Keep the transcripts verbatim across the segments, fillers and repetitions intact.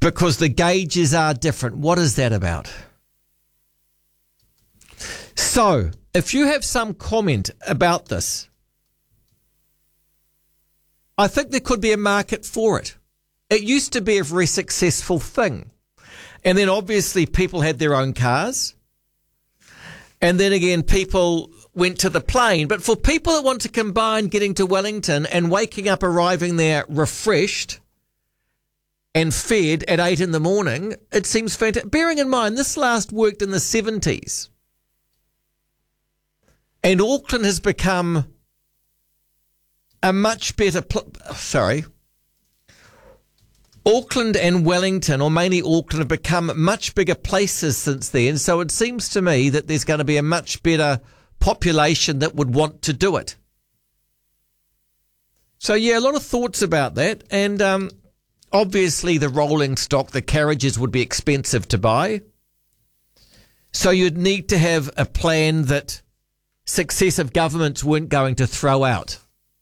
because the gauges are different. What is that about? So, if you have some comment about this, I think there could be a market for it. It used to be a very successful thing. And then obviously people had their own cars. And then again, people went to the plane. But for people that want to combine getting to Wellington and waking up, arriving there refreshed and fed at eight in the morning, it seems fantastic. Bearing in mind, this last worked in the seventies. And Auckland has become a much better... Pl- sorry. Auckland and Wellington, or mainly Auckland, have become much bigger places since then. So it seems to me that there's going to be a much better population that would want to do it. So, yeah, a lot of thoughts about that. And um, obviously the rolling stock, the carriages would be expensive to buy. So you'd need to have a plan that successive governments weren't going to throw out.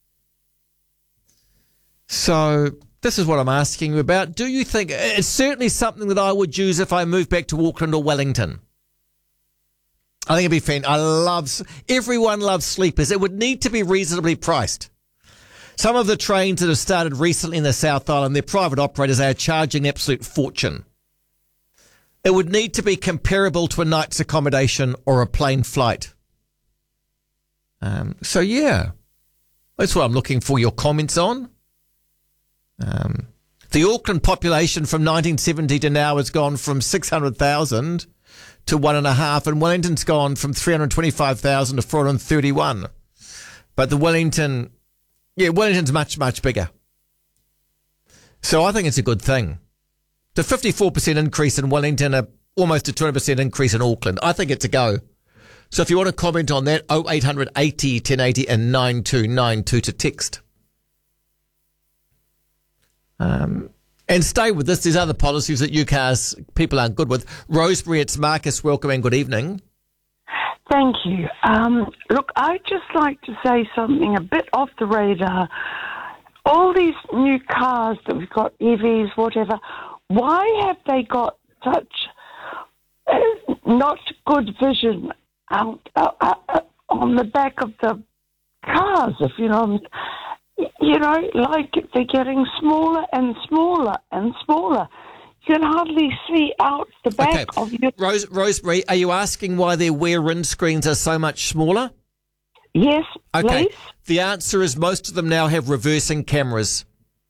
So this is what I'm asking you about. Do you think it's certainly something that I would use if I moved back to Auckland or Wellington? I think it'd be fan. I love, everyone loves sleepers. It would need to be reasonably priced. Some of the trains that have started recently in the South Island, they're private operators, they are charging an absolute fortune. It would need to be comparable to a night's accommodation or a plane flight. Um, so, yeah, that's what I'm looking for your comments on. Um, the Auckland population from nineteen seventy to now has gone from six hundred thousand to one and a half, and Wellington's gone from three hundred twenty-five thousand to four hundred thirty-one. But the Wellington, yeah, Wellington's much, much bigger. So I think it's a good thing. The fifty-four percent increase in Wellington, a, almost a twenty percent increase in Auckland. I think it's a go. So if you want to comment on that, oh eight hundred eighty ten eighty and nine two nine two to text. Um, and stay with this. There's other policies that U C A S people aren't good with. Rosemary, it's Marcus. Welcome and good evening. Thank you. Um, look, I'd just like to say something a bit off the radar. All these new cars that we've got, E Vs, whatever, why have they got such uh, not good vision out uh, uh, on the back of the cars, if you know what I mean? You know, like they're getting smaller and smaller and smaller. You can hardly see out the back okay. of your... Rose, Rosemary, are you asking why their rear windscreens are so much smaller? Yes, okay. please. The answer is most of them now have reversing cameras.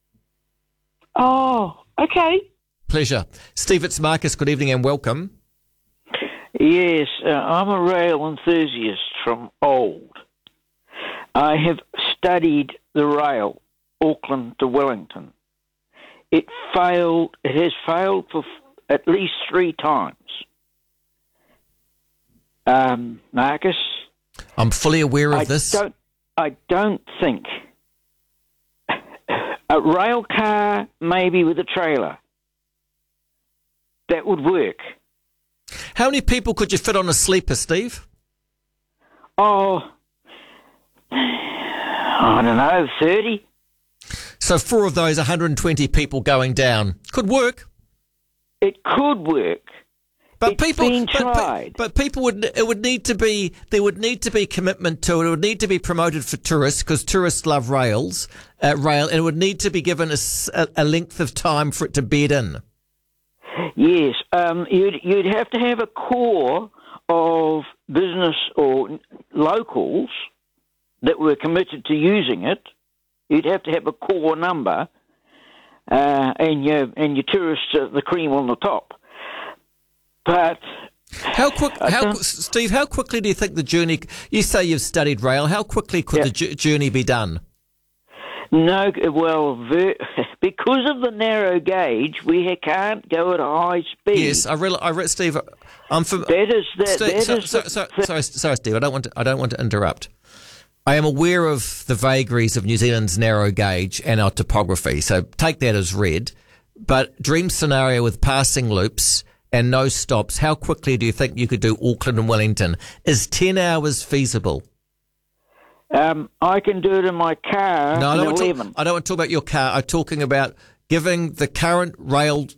Oh, okay. Pleasure. Steve, it's Marcus. Good evening and welcome. Yes, uh, I'm a rail enthusiast from old. I have studied the rail, Auckland to Wellington. It failed, it has failed for f- at least three times. Um, Marcus? I'm fully aware of I this. Don't, I don't think a rail car, maybe with a trailer, that would work. How many people could you fit on a sleeper, Steve? Oh, I don't know, thirty. So four of those, one hundred twenty people going down. Could work. It could work. But it's people, been but, tried. But, but people would, it would need to be, there would need to be commitment to it. It would need to be promoted for tourists because tourists love rails, uh, rail, and it would need to be given a, a length of time for it to bed in. Yes, um, you'd you'd have to have a core of business or locals that were committed to using it. You'd have to have a core number, uh, and your and your tourists are the cream on the top. But how quick, how Steve? How quickly do you think the journey? You say you've studied rail. How quickly could yeah. the j- journey be done? No, well, ver- because of the narrow gauge, we can't go at high speed. Yes, I really, I re- Steve, I'm from. That is that. Steve, that so, is so, so, so, sorry, sorry, Steve. I don't want to. I don't want to interrupt. I am aware of the vagaries of New Zealand's narrow gauge and our topography, so take that as read. But dream scenario with passing loops and no stops. How quickly do you think you could do Auckland and Wellington? Is ten hours feasible? Um, I can do it in my car. No, I don't, want eleven. to, I don't want to talk about your car. I'm talking about giving the current rail